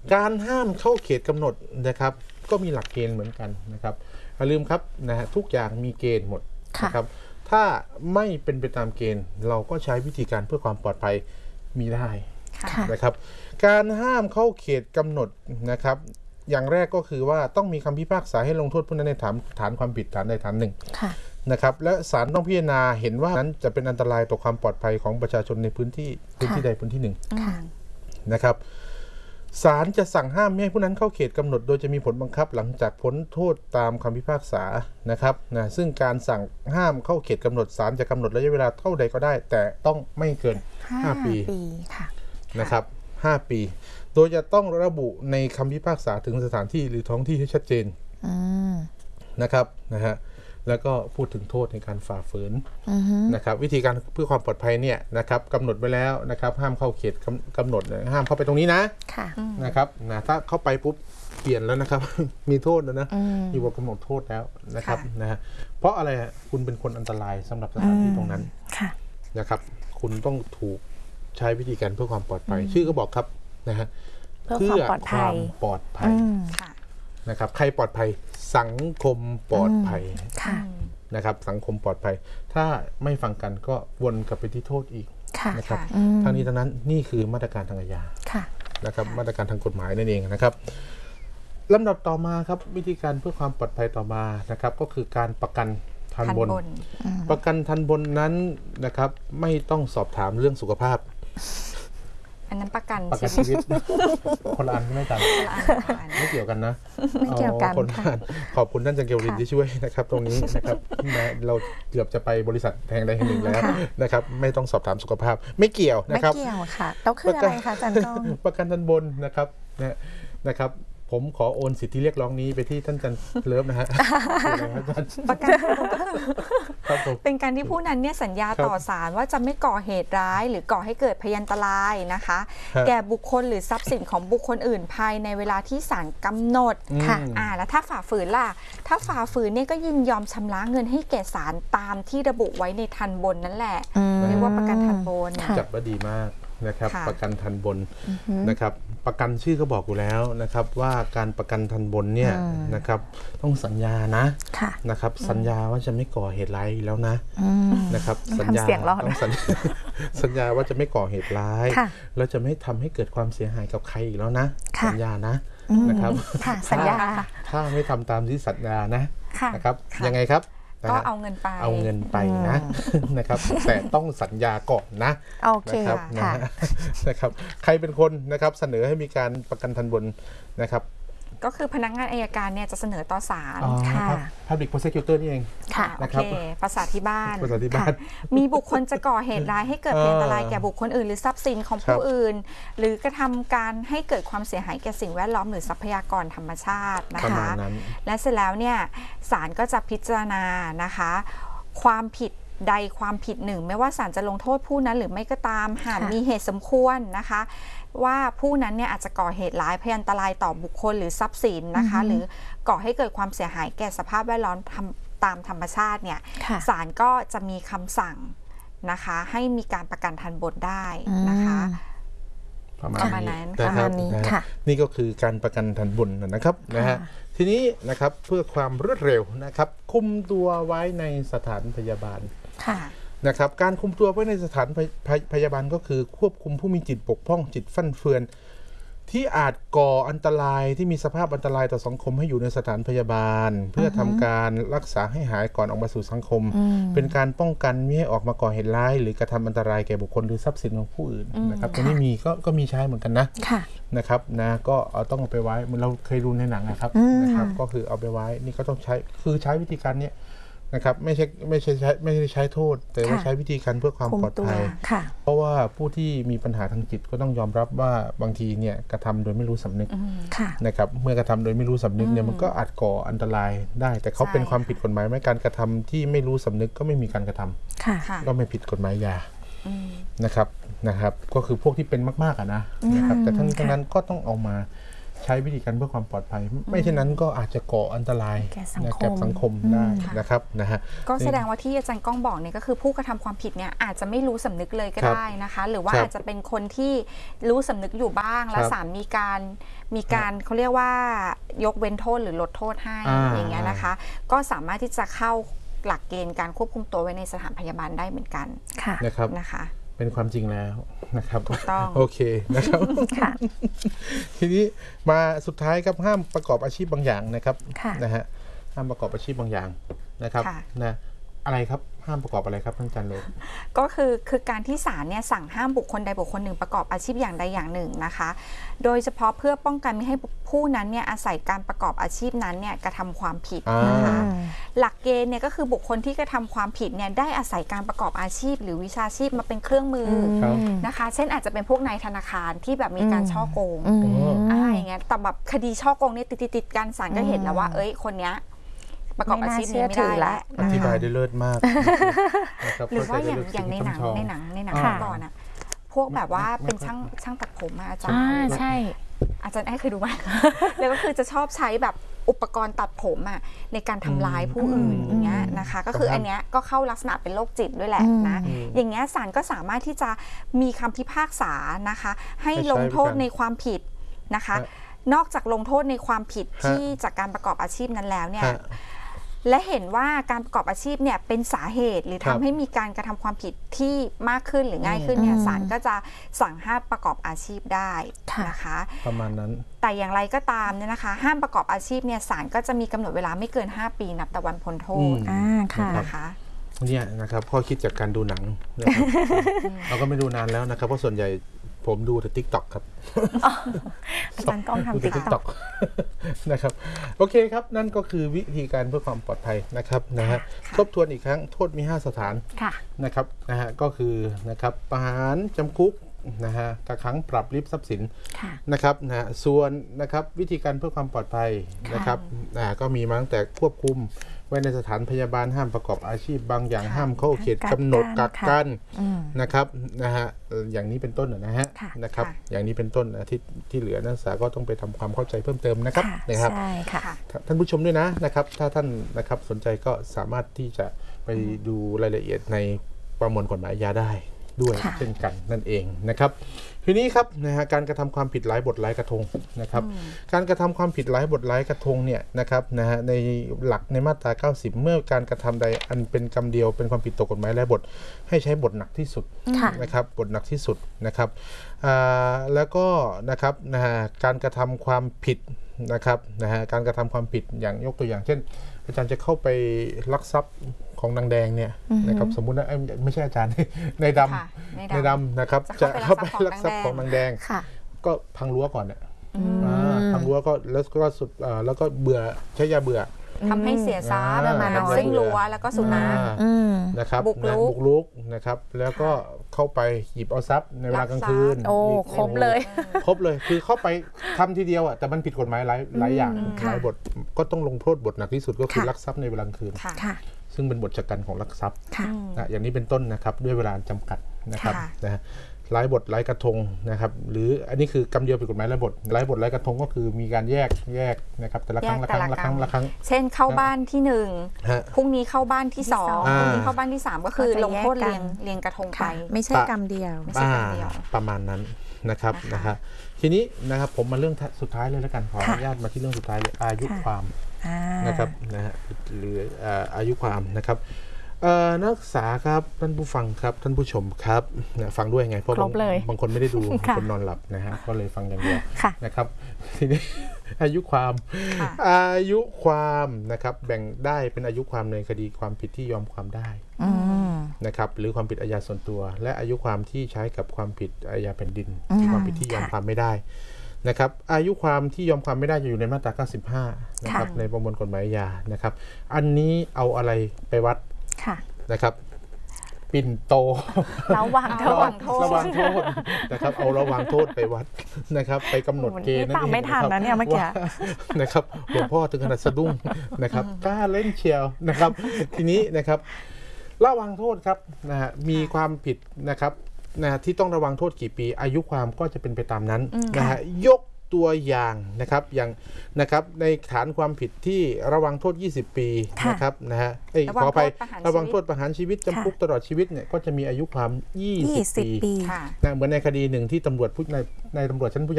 การห้ามเข้าเขตกำหนดนะครับก็มีหลักเกณฑ์เหมือนกันนะครับอย่าลืมครับนะฮะทุกอย่างมีเกณฑ์หมดนะครับถ้าไม่เป็นไปตามเกณฑ์เราก็ใช้วิธีการเพื่อความปลอดภัยมีได้นะครับการห้ามเข้าเขตกำหนดนะครับอย่างแรกก็คือว่าต้องมีคำพิพากษาให้ลงโทษผู้นั้นในฐานความผิดฐานใดฐานหนึ่งนะครับและศาลต้องพิจารณาเห็นว่านั้นจะเป็นอันตรายต่อความปลอดภัยของประชาชนในพื้นที่ใดพื้นที่หนึ่งนะครับศาลจะสั่งห้ามไม่ให้ผู้นั้นเข้าเขตกำหนดโดยจะมีผลบังคับหลังจากพ้นโทษตามคำพิพากษานะครับนะซึ่งการสั่งห้ามเข้าเขตกำหนดศาลจะกำหนดระยะเวลาเท่าใดก็ได้แต่ต้องไม่เกิน5 ปีนะครับ5 ปีโดยจะต้องระบุในคำพิพากษาถึงสถานที่หรือท้องที่ให้ชัดเจนนะครับนะฮะแล้วก็พูดถึงโทษในการฝ่าฝืนนะครับวิธีการเพื่อความปลอดภัยเนี่ยนะครับกำหนดไว้แล้วนะครับห้ามเข้าเขตกำหนดห้ามเข้าไปตรงนี้นะนะครับนะถ้าเข้าไปปุ๊บเปลี่ยนแล้วนะครับ มีโทษแล้วนะมีบทกำหนดโทษแล้วนะครับนะฮะเพราะอะไรคุณเป็นคนอันตรายสำหรับสถานที่ตรงนั้นนะครับคุณต้องถูกใช้วิธีการเพื่อความปลอดภัยชื่อก็บอกครับนะฮะเพื่อความปลอดภัยนะครับใครปลอดภัยสังคมปลอดภัยนะครับสังคมปลอดภัยถ้าไม่ฟังกันก็วนกลับไปที่โทษอีกนะครับทั้งนี้ทั้งนั้นนี่คือมาตรการทางอาญานะครับมาตรการทางกฎหมายนั่นเองนะครับลำดับต่อมาครับวิธีการเพื่อความปลอดภัยต่อมานะครับก็คือการประกันทันบนประกันทันบนนั้นนะครับไม่ต้องสอบถามเรื่องสุขภาพอันนั้นประกันชีวิตคนละอันไม่กันไม่เกี่ยวกันนะไม่เกี่ยวกันขอบคุณท่านจังเกลรินที่ช่วยนะครับตรงนี้นะครับเราเกือบจะไปบริษัทแห่งใดแห่งหนึ่งแล้วนะครับไม่ต้องสอบถามสุขภาพไม่เกี่ยวนะครับไม่เกี่ยวค่ะแล้วคืออะไรคะอาจารย์ก้องประกันทันบนนะครับผมขอโอนสิทธิเรียกร้องนี้ไปที่ท่านจันเลิฟนะฮะประกันเป็นการที่ผู้นั้นเนี่ยสัญญาต่อศาลว่าจะไม่ก่อเหตุร้ายหรือก่อให้เกิดพยันตรายนะคะแก่บุคคลหรือทรัพย์สินของบุคคลอื่นภายในเวลาที่ศาลกำหนดค่ะแล้วถ้าฝ่าฝืนล่ะถ้าฝ่าฝืนเนี่ยก็ยินยอมชำระเงินให้แก่ศาลตามที่ระบุไว้ในทันบนนั่นแหละเรียกว่าประกันทันบนจับว่าดีมากนะครับประกันทันบนนะครับประกันชื่อก็บอกอยู่แล้วนะครับว่าการประกันทันบนเนี่ยนะครับต้องสัญญานะครับสัญญาว่าจะไม่ก่อเหตุร้ายแล้วนะครับสัญญาต้องสัญญาว่าจะไม่ก่อเหตุร้ายแล้วจะไม่ทำให้เกิดความเสียหายกับใครอีกแล้วนะสัญญานะครับสัญญาถ้าไม่ทำตามที่สัญญานะครับยังไงครับก็เอาเงินไปนะครับแต่ต้องสัญญาก่อนนะโอเคนะครับใครเป็นคนนะครับเสนอให้มีการประกันทันบนนะครับก็คือพนักงานอัยการเนี่ยจะเสนอต่อศาลค่ะ Public Prosecutor นี่เองค่ะโอเคภาษาที่บ้านมีบุคคลจะก่อเหตุร้ายให้เกิดเป็นอันตรายแก่บุคคลอื่นหรือทรัพย์สินของผู้อื่นหรือกระทำการให้เกิดความเสียหายแก่สิ่งแวดล้อมหรือทรัพยากรธรรมชาตินะคะและเสร็จแล้วเนี่ยศาลก็จะพิจารณานะคะความผิดใดความผิดหนึ่งไม่ว่าศาลจะลงโทษผู้นั้นหรือไม่ก็ตามหากมีเหตุสมควรนะคะว่าผู้นั้นเนี่ยอาจจะก่อเหตุร้ายพยันตรายต่อบุคคลหรือทรัพย์สินนะคะหรือก่อให้เกิดความเสียหายแก่สภาพแวดล้อมตามธรรมชาติเนี่ยศาลก็จะมีคำสั่งนะคะให้มีการประกันทันบนได้นะคะประมาณนี้ค่ะนี่ก็คือการประกันทันบนนะครับนะฮะทีนี้นะครับเพื่อความรวดเร็วนะครับคุมตัวไว้ในสถานพยาบาลนะครับการคุมตัวไว้ในสถานพยาบาลก็คือควบคุมผู้มีจิตบกพร่องจิตฟั่นเฟือนที่อาจก่ออันตรายที่มีสภาพอันตรายต่อสังคมให้อยู่ในสถานพยาบาลเพื่อทำการรักษาให้หายก่อนออกมาสู่สังคมเป็นการป้องกันไม่ให้ออกมาก่อเหตุร้ายหรือกระทำอันตรายแก่บุคคลหรือทรัพย์สินของผู้อื่นนะครับตรงนี้มีก็มีใช้เหมือนกันนะครับก็ต้องเอาไปไว้เหมือนเราเคยดูในหนังนะครับก็คือเอาไปไว้นี่ก็ต้องใช้คือใช้วิธีการนี้นะครับไม่ได้ใช้โทษแต่ว่าใช้วิธีการเพื่อความปลอดภัยเพราะว่าผู้ที่มีปัญหาทางจิตก็ต้องยอมรับว่าบางทีเนี่ยกระทำโดยไม่รู้สำนึกนะครับเมื่อกระทำโดยไม่รู้สำนึกเนี่ยมันก็อาจก่ออันตรายได้แต่เขาเป็นความผิดกฎหมายไม่การกระทำที่ไม่รู้สำนึกก็ไม่มีการกระทำก็ไม่ผิดกฎหมายยานะครับก็คือพวกที่เป็นมากๆนะครับแต่ทั้งนี้ทั้งนั้นก็ต้องเอามาใช้วิธีการเพื่อความปลอดภัย ไม่เช่นนั้นก็อาจจะก่ออันตรายแก่สังคมได้นะครับนะฮะก็แสดงว่าที่อาจารย์ก้องบอกเนี่ยก็คือผู้กระทำความผิดเนี่ยอาจจะไม่รู้สำนึกเลยก็ได้นะคะหรือว่าอาจจะเป็นคนที่รู้สำนึกอยู่บ้างแล้วศาลมีการเขาเรียกว่ายกเว้นโทษหรือลดโทษให้อย่างเงี้ยนะคะก็สามารถที่จะเข้าหลักเกณฑ์การควบคุมตัวไว้ในสถานพยาบาลได้เหมือนกันนะคะเป็นความจริงแล้วนะครับถูกต้องโอเคนะครับทีนี้มาสุดท้ายครับห้ามประกอบอาชีพบางอย่างนะครับนะฮะห้ามประกอบอาชีพบางอย่างนะครับนะอะไรครับห้ามประกอบอะไรครับท่านอาจารย์เลยก็คือการที่ศาลเนี่ยสั่งห้ามบุคคลใดบุคคลหนึ่งประกอบอาชีพอย่างใดอย่างหนึ่งนะคะโดยเฉพาะเพื่อป้องกันไม่ให้ผู้นั้นเนี่ยอาศัยการประกอบอาชีพนั้นเนี่ยกระทำความผิดนะคะหลักเกณฑ์เนี่ยก็คือบุคคลที่กระทำความผิดเนี่ยได้อาศัยการประกอบอาชีพหรือวิชาชีพมาเป็นเครื่องมือนะคะเช่นอาจจะเป็นพวกนายธนาคารที่แบบมีการช่อโกงอย่างเงี้ยแต่แบบคดีช่อโกงเนี่ยติดกันศาลก็เห็นแล้วว่าคนเนี้ยประกอบอาชีพนี้ไม่ได้แล้วอธิบายได้เลิศมากหรือว่าอย่างในหนังก่อนอะพวกแบบว่าเป็นช่างตัดผมอาจารย์ใช่อาจารย์เคยดูไหมแล้วก็คือจะชอบใช้แบบอุปกรณ์ตัดผมในการทำร้ายผู้อื่นอย่างเงี้ยนะคะก็คืออันเนี้ยก็เข้าลักษณะเป็นโรคจิตด้วยแหละนะอย่างเงี้ยศาลก็สามารถที่จะมีคำพิพากษานะคะให้ลงโทษในความผิดนะคะนอกจากลงโทษในความผิดที่จากการประกอบอาชีพนั้นแล้วเนี่ยและเห็นว่าการประกอบอาชีพเนี่ยเป็นสาเหตุหรือทำให้มีการกระทำความผิดที่มากขึ้นหรือง่ายขึ้นเนี่ยศาลก็จะสั่งห้ามประกอบอาชีพได้นะคะประมาณนั้นแต่อย่างไรก็ตามเนี่ยนะคะห้ามประกอบอาชีพเนี่ยศาลก็จะมีกำหนดเวลาไม่เกิน5 ปีนับแต่วันพ้นโทษนะคะเนี่ยนะครับข้อคิดจากการดูหนังเราก็ไม่ดูนานแล้วนะครับเพราะส่วนใหญ่ผมดูแต่ TikTok ครับอาจารย์ก้องทำ TikTok นะครับโอเคครับนั่นก็คือวิธีการเพื่อความปลอดภัยนะครับนะฮะทบทวนอีกครั้งโทษมี5 สถานนะครับนะฮะก็คือนะครับประหารจำคุกนะฮะกักขังปรับริบทรัพย์สินนะครับนะส่วนนะครับวิธีการเพื่อความปลอดภัยนะครับก็มีมาตั้งแต่ควบคุมไว้ในสถานพยาบาลห้ามประกอบอาชีพบางอย่างห้ามเข้าเขตกำหนดกักกันนะครับนะฮะอย่างนี้เป็นต้นนะครับอย่างนี้เป็นต้นที่เหลือนักศึกษาก็ต้องไปทำความเข้าใจเพิ่มเติมนะครับท่านผู้ชมด้วยนะครับถ้าท่านนะครับสนใจก็สามารถที่จะไปดูรายละเอียดในประมวลกฎหมายอาญาได้ด้วยเช่นกันนั่นเองนะครับทีนี้ครับนะฮะการกระทำความผิดหลายบทหลายกระทงนะครับการกระทำความผิดหลายบทหลายกระทงเนี่ยนะครับนะฮะในหลักในมาตรา90เมื่อการกระทำใดอันเป็นกรรมเดียวเป็นความผิดต่อกฎหมายหลายบทให้ใช้บทหนักที่สุดนะครับบทหนักที่สุดนะครับแล้วก็นะครับนะฮะการกระทำความผิดนะครับนะฮะการกระทำความผิดอย่างยกตัวอย่างเช่นอาจารย์จะเข้าไปลักทรัพย์ของนางแดงเนี่ยนะครับสมมุตินะไม่ใช่อาจารย์ในดำนะครับจะเข้าไปลักทรัพย์ของนางแดงก็พังรั้วก่อนเนี่ยพังรั้วก็แล้วก็เบื่อใช้ยาเบื่อทำให้เสียทรัพย์ซึ่งรั้วแล้วก็สุนัขนะครับบุกรุกนะครับแล้วก็เข้าไปหยิบเอาทรัพย์ในเวลากลางคืนครบเลยคือเข้าไปทำทีเดียวแต่มันผิดกฎหมายหลายอย่างหลายบทก็ต้องลงโทษบทหนักที่สุดก็คือลักทรัพย์ในเวลากลางคืนซึ่งเป็นบทชะกันของลักทรัพย์อย่างนี้เป็นต้นนะครับด้วยเวลาจำกัดนะครับนะหลายบทหลายกระทงนะครับหรืออันนี้คือกรรมเดียวผิดกฎหมายหลายบทหลายบทหลายกระทงก็คือมีการแยกนะครับแต่ละครั้งเช่นเข้าบ้านที่1พรุ่งนี้เข้าบ้านที่2พรุ่งนี้เข้าบ้านที่3ก็คือลงโทษเรียงกระทงไปไม่ใช่กรรมเดียวประมาณนั้นนะครับทีนี้นะครับผมมาเรื่องสุดท้ายเลยแล้วกันขออนุญาตมาที่เรื่องสุดท้ายเลยอายุความนะครับนะฮะหรืออายุความนะครับนักศึกษาครับท่านผู้ฟังครับท่านผู้ชมครับฟังด้วยไงเพราะบางคนไม่ได้ดูคนนอนหลับนะฮะก็เลยฟังอย่างเดียวนะครับทีนี้อายุความนะครับแบ่งได้เป็นอายุความในคดีความผิดที่ยอมความได้นะครับหรือความผิดอาญาส่วนตัวและอายุความที่ใช้กับความผิดอาญาแผ่นดินความผิดที่ยอมความไม่ได้นะครับอายุความที่ยอมความไม่ได้จะอยู่ในมาตรา95นะครับในประมวลกฎหมายอาญานะครับอันนี้เอาอะไรไปวัดนะครับปิ่นโตระวังโทษนะครับเอาระวังโทษไปวัดนะครับไปกำหนดเกณฑ์นั่นเองไม่ทันนะเนี่ยเมื่อกี้นะครับหลวงพ่อถึงขนาดสะดุ้งนะครับกล้าเล่นเชียวนะครับทีนี้นะครับระวังโทษครับนะฮะมีความผิดนะครับที่ต้องระวังโทษกี่ปีอายุความก็จะเป็นไปตามนั้นนะฮะยกตัวอย่างนะครับอย่างนะครับในฐานความผิดที่ระวังโทษ20 ปีนะครับนะฮะขออภัยระวังโทษประหารชีวิตจำคุกตลอดชีวิตเนี่ยก็จะมีอายุความ20 ปีนะเหมือนในคดีหนึ่งที่ตำรวจในตำรวจชั้นผู้ใหญ่